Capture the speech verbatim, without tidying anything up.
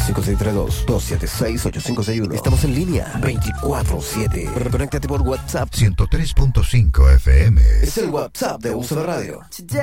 cinco seis tres dos, dos siete seis, ocho cinco seis uno. Estamos en línea veinticuatro siete. Conéctate por WhatsApp ciento tres punto cinco F M. Es el WhatsApp de Uso de Radio.